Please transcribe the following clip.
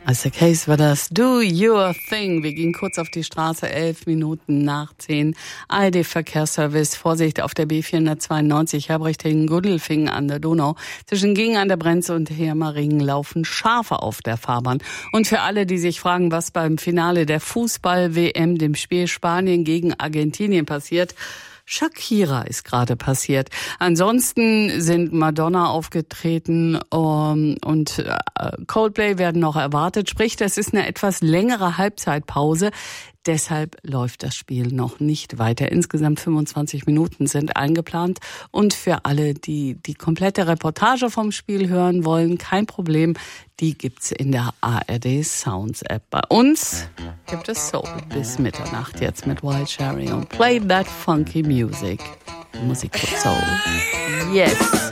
Isaac Hayes war das. Do your thing. Wir gehen kurz auf die Straße, 11 Minuten nach 10. ARD-Verkehrsservice. Vorsicht auf der B492 Herbrechtingen-Gudelfingen an der Donau. Zwischen Gingen an der Brenz und Hermaringen laufen Schafe auf der Fahrbahn. Und für alle, die sich fragen, was beim Finale der Fußball-WM, dem Spiel Spanien gegen Argentinien passiert, Shakira ist gerade passiert. Ansonsten sind Madonna aufgetreten und Coldplay werden noch erwartet. Sprich, das ist eine etwas längere Halbzeitpause. Deshalb läuft das Spiel noch nicht weiter. Insgesamt 25 Minuten sind eingeplant. Und für alle, die die komplette Reportage vom Spiel hören wollen, kein Problem. Die gibt's in der ARD Sounds App. Bei uns gibt es Soul bis Mitternacht jetzt mit Wild Cherry und Play That Funky Music. Musik für Soul. Yes.